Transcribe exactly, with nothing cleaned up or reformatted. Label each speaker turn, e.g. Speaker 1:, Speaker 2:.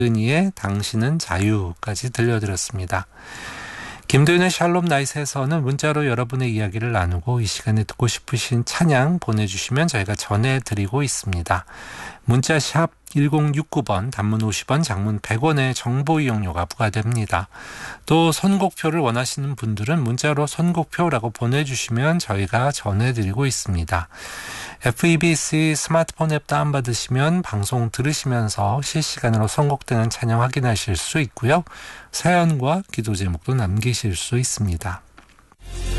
Speaker 1: 은희의 당신은 자유까지 들려드렸습니다. 김도윤의 샬롬 나잇에서는 문자로 여러분의 이야기를 나누고 이 시간에 듣고 싶으신 찬양 보내주시면 저희가 전해드리고 있습니다. 문자 샵 일공육구 번, 단문 오십 원, 장문 백 원의 정보 이용료가 부과됩니다. 또 선곡표를 원하시는 분들은 문자로 선곡표라고 보내주시면 저희가 전해드리고 있습니다. 에프이비씨 스마트폰 앱 다운받으시면 방송 들으시면서 실시간으로 선곡되는 찬양 확인하실 수 있고요. 사연과 기도 제목도 남기실 수 있습니다.